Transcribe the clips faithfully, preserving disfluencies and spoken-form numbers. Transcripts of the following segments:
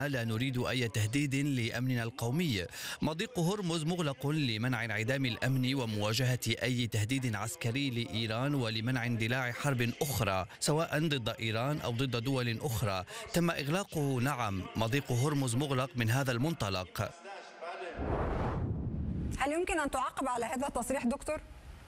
لا نريد أي تهديد لأمننا القومي. مضيق هرمز مغلق لمنع انعدام الأمن ومواجهة أي تهديد عسكري لإيران ولمنع اندلاع حرب أخرى سواء ضد إيران أو ضد دول أخرى. تم إغلاقه، نعم. مضيق هرمز مغلق من هذا المنطلق. هل يمكن أن تعقب على هذا التصريح دكتور؟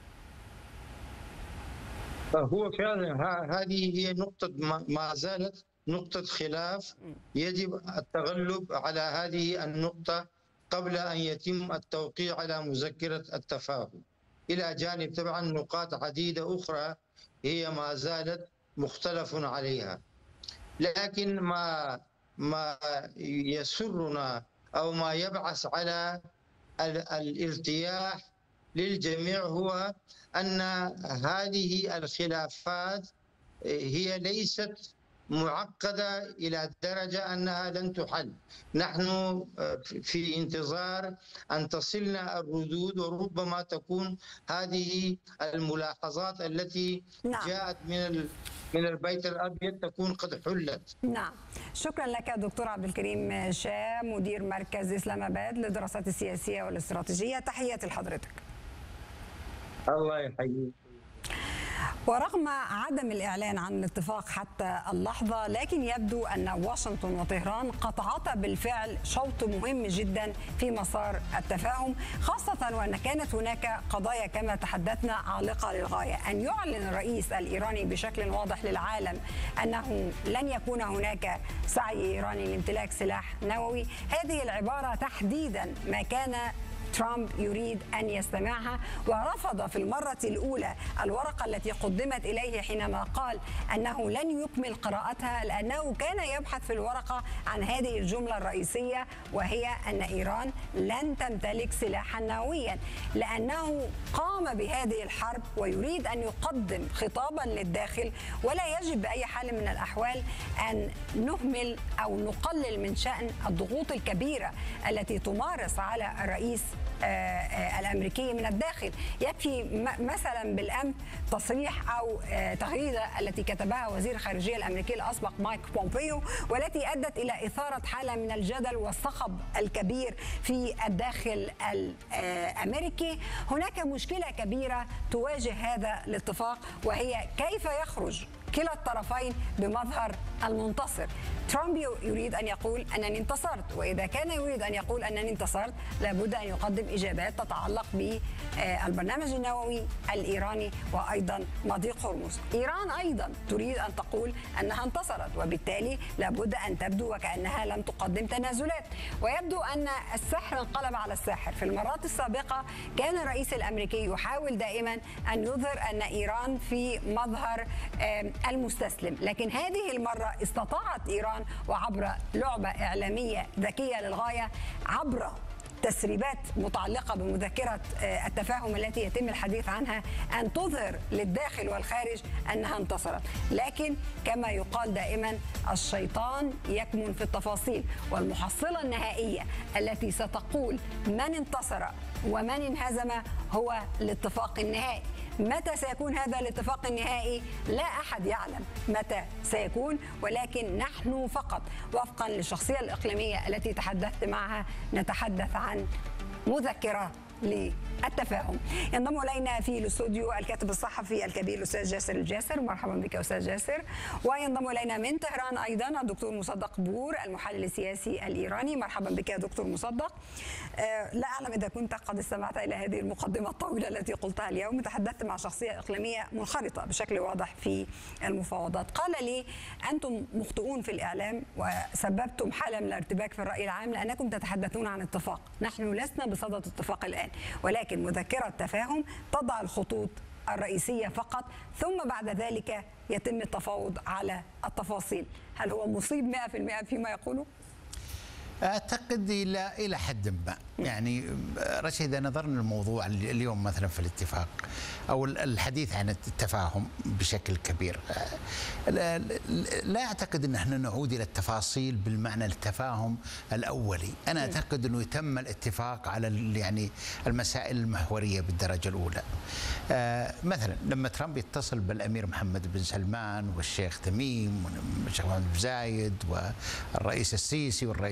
هو فعلا هذه هي نقطة ما زالت نقطة خلاف. يجب التغلب على هذه النقطة قبل أن يتم التوقيع على مذكرة التفاهم، إلى جانب طبعا نقاط عديدة أخرى هي ما زالت مختلف عليها. لكن ما ما يسرنا أو ما يبعث على الارتياح للجميع هو أن هذه الخلافات هي ليست معقدة إلى درجة أنها لن تحل. نحن في انتظار أن تصلنا الردود، وربما تكون هذه الملاحظات التي نعم. جاءت من من البيت الأبيض تكون قد حلت. نعم، شكرا لك دكتور عبد الكريم شاه، مدير مركز إسلام آباد للدراسات السياسية والاستراتيجية. تحياتي لحضرتك. الله يحييك. ورغم عدم الإعلان عن الاتفاق حتى اللحظة، لكن يبدو أن واشنطن وطهران قطعتا بالفعل شوط مهم جدا في مسار التفاهم، خاصة وأن كانت هناك قضايا كما تحدثنا عالقة للغاية. أن يعلن الرئيس الإيراني بشكل واضح للعالم أنه لن يكون هناك سعي إيراني لامتلاك سلاح نووي، هذه العبارة تحديدا ما كان ترامب يريد أن يستمعها، ورفض في المرة الأولى الورقة التي قدمت إليه حينما قال أنه لن يكمل قراءتها، لأنه كان يبحث في الورقة عن هذه الجملة الرئيسية، وهي أن إيران لن تمتلك سلاحا نوويا، لأنه قام بهذه الحرب ويريد أن يقدم خطابا للداخل. ولا يجب بأي حال من الأحوال أن نهمل أو نقلل من شأن الضغوط الكبيرة التي تمارس على الرئيس الأمريكي من الداخل. يكفي مثلا بالأمس تصريح أو تغريدة التي كتبها وزير الخارجية الأمريكي الأسبق مايك بومبيو، والتي أدت إلى إثارة حالة من الجدل والصخب الكبير في الداخل الأمريكي. هناك مشكلة كبيرة تواجه هذا الاتفاق، وهي كيف يخرج كلا الطرفين بمظهر المنتصر. ترامب يريد أن يقول أنني انتصرت، وإذا كان يريد أن يقول أنني انتصرت لابد أن يقدم إجابات تتعلق بالبرنامج النووي الإيراني وأيضا مضيق هرمز. إيران أيضا تريد أن تقول أنها انتصرت، وبالتالي لابد أن تبدو وكأنها لم تقدم تنازلات. ويبدو أن السحر انقلب على الساحر. في المرات السابقة كان الرئيس الأمريكي يحاول دائما أن يظهر أن إيران في مظهر المستسلم، لكن هذه المرة استطاعت إيران وعبر لعبة إعلامية ذكية للغاية، عبر تسريبات متعلقة بمذكرة التفاهم التي يتم الحديث عنها، أن تظهر للداخل والخارج أنها انتصرت. لكن كما يقال دائما الشيطان يكمن في التفاصيل، والمحصلة النهائية التي ستقول من انتصر ومن انهزم هو الاتفاق النهائي. متى سيكون هذا الاتفاق النهائي؟ لا أحد يعلم متى سيكون، ولكن نحن فقط وفقا للشخصية الإقليمية التي تحدثت معها نتحدث عن مذكرة للتفاهم. ينضم إلينا في الاستوديو الكاتب الصحفي الكبير الأستاذ جاسر الجاسر. مرحبا بك أستاذ جاسر. وينضم إلينا من طهران أيضا الدكتور مصدق بور المحلل السياسي الإيراني. مرحبا بك يا دكتور مصدق. أه لا أعلم إذا كنت قد استمعت إلى هذه المقدمة الطويلة التي قلتها اليوم. تحدثت مع شخصية إقليمية منخرطة بشكل واضح في المفاوضات. قال لي أنتم مخطئون في الإعلام وسببتم حالة من الارتباك في الرأي العام لأنكم تتحدثون عن اتفاق. نحن لسنا بصدد اتفاق الآن، ولكن مذكرة تفاهم تضع الخطوط الرئيسية فقط، ثم بعد ذلك يتم التفاوض على التفاصيل. هل هو مصيب مئة بالمئة فيما يقوله؟ أعتقد إلى إلى حد ما. يعني رشيد، إذا نظرنا للموضوع اليوم مثلا في الاتفاق أو الحديث عن التفاهم بشكل كبير، لا, لا أعتقد أن احنا نعود إلى التفاصيل بالمعنى التفاهم الأولي. أنا أعتقد أنه تم الاتفاق على يعني المسائل المحورية بالدرجة الأولى. آه مثلا لما ترامب يتصل بالأمير محمد بن سلمان والشيخ تميم والشيخ محمد بن زايد والرئيس السيسي والرئيس